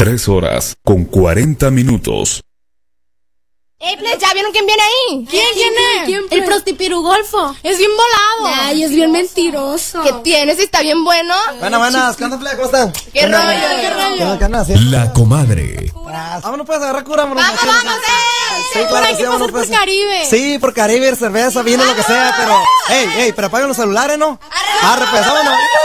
3 horas con 40 minutos. ¿Ya vieron quién viene ahí? ¿Quién es? El prostipirugolfo. Es bien volado. Ay, es bien mentiroso. ¿Qué tienes? ¿Está bien bueno? Buenas, ¿qué onda, Fle? ¿Cómo están? ¿Qué rollo? ¿Qué onda? La comadre. Vámonos pues, agarrar cura, vámonos. ¡Vamos! Sí, claro que sí, vámonos por pues. Caribe. Sí, por Caribe, cerveza, vino, lo que sea, pero... Ey, pero apaguen los celulares, ¿no? Arre, pues, vámonos.